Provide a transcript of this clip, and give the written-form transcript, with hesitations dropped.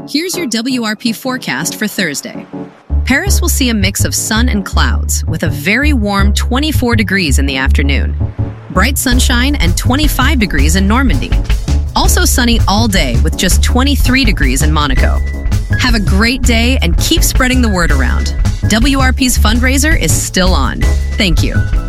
Here's your WRP forecast for Thursday. Paris will see a mix of sun and clouds with a very warm 24 degrees in the afternoon. Bright sunshine and 25 degrees in Normandy. Also sunny all day with just 23 degrees in Monaco. Have a great day and keep spreading the word around. WRP's fundraiser is still on. Thank you.